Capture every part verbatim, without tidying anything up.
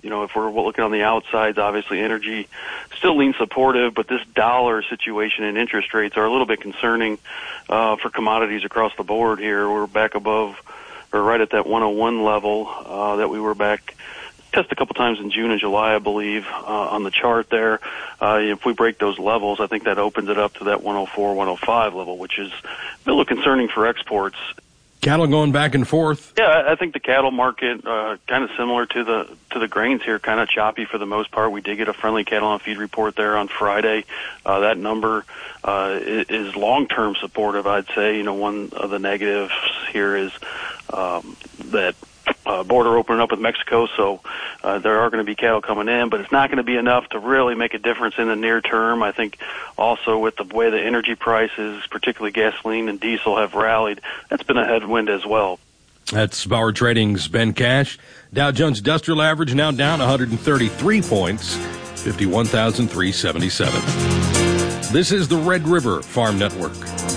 you know, if we're looking on the outsides, obviously energy still leans supportive, but this dollar situation and interest rates are a little bit concerning uh, for commodities across the board here. We're back above, or right at that one oh one level uh, that we were back, test a couple times in June and July, I believe, uh, on the chart there. Uh, if we break those levels, I think that opens it up to that one oh four, one oh five level, which is a little concerning for exports. Cattle going back and forth. Yeah, I think the cattle market, uh, kind of similar to the to the grains here, kind of choppy for the most part. We did get a friendly cattle on feed report there on Friday. Uh, that number uh, is long-term supportive, I'd say. You know, one of the negatives here is um, that uh, border opening up with Mexico, so uh, there are going to be cattle coming in, but it's not going to be enough to really make a difference in the near term. I think also with the way the energy prices, particularly gasoline and diesel, have rallied, that's been a headwind as well. That's Bauer Trading's Ben Cash. Dow Jones Industrial Average now down one hundred thirty-three points, fifty-one thousand three hundred seventy-seven. This is the Red River Farm Network.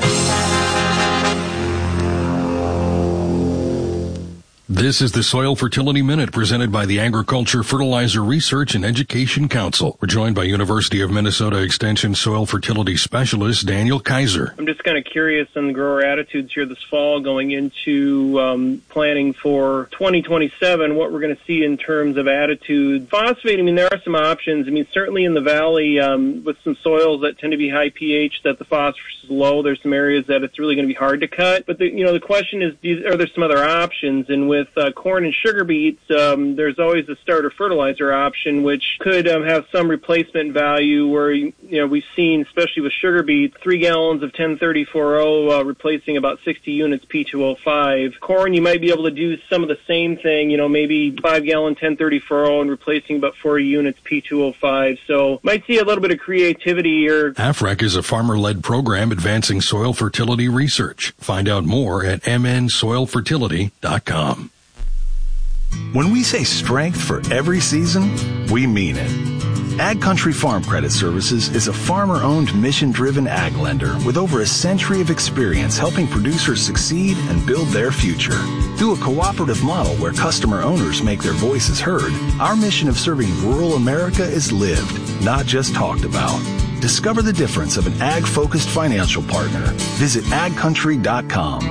This is the Soil Fertility Minute presented by the Agriculture, Fertilizer Research and Education Council. We're joined by University of Minnesota Extension Soil Fertility Specialist Daniel Kaiser. I'm just kind of curious on the grower attitudes here this fall going into um, planning for twenty twenty-seven, what we're going to see in terms of attitude. Phosphate, I mean, there are some options. I mean, certainly in the valley um, with some soils that tend to be high pH, that the phosphorus is low, there's some areas that it's really going to be hard to cut. But, the, you know, the question is, are there some other options? And with With uh, corn and sugar beets, um, there's always a starter fertilizer option, which could um, have some replacement value where, you know, we've seen, especially with sugar beets, three gallons of ten thirty forty uh, replacing about sixty units P two oh five. Corn, you might be able to do some of the same thing, you know, maybe five gallon ten thirty forty and replacing about forty units P two oh five. So might see a little bit of creativity here. A F R E C is a farmer-led program advancing soil fertility research. Find out more at m n soil fertility dot com. When we say strength for every season, we mean it. Ag Country Farm Credit Services is a farmer-owned, mission-driven ag lender with over a century of experience helping producers succeed and build their future. Through a cooperative model where customer owners make their voices heard, our mission of serving rural America is lived, not just talked about. Discover the difference of an ag-focused financial partner. Visit ag country dot com.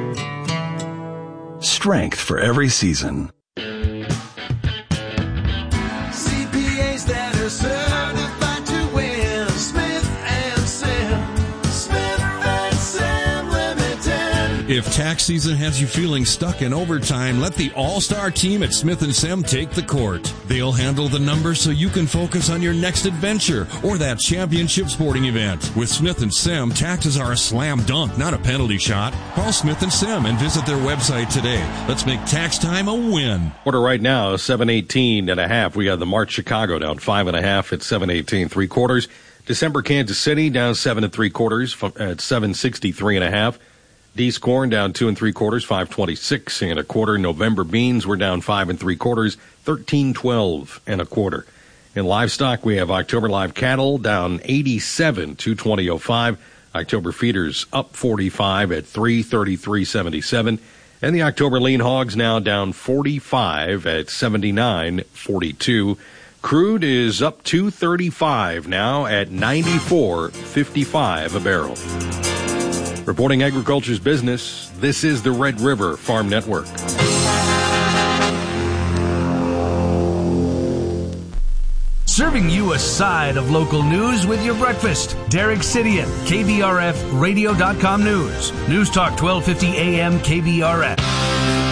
Strength for every season. Certified to win. Smith and Sam. Smith and Sam Limited. If tax season has you feeling stuck in overtime, let the all-star team at Smith and Sam take the court. They'll handle the numbers so you can focus on your next adventure or that championship sporting event. With Smith and Sam, taxes are a slam dunk, not a penalty shot. Call Smith and Sam and visit their website today. Let's make tax time a win. Order right now, seven eighteen and a half. We got the March Chicago down five and a half at seven eighteen, three quarters. December Kansas City down seven and three quarters at seven sixty-three and a half. Dees corn down two and three quarters, five twenty-six and a quarter. November beans were down five and three quarters, thirteen twelve and a quarter. In livestock, we have October live cattle down eighty-seven, two twenty oh five. October feeders up forty-five at three thirty-three seventy-seven. And the October lean hogs now down forty-five at seventy-nine forty-two. Crude is up two thirty-five now at ninety-four fifty-five a barrel. Reporting agriculture's business, this is the Red River Farm Network. Serving you a side of local news with your breakfast. Derek Sidian, K B R F radio dot com News. News Talk twelve fifty A M K B R F.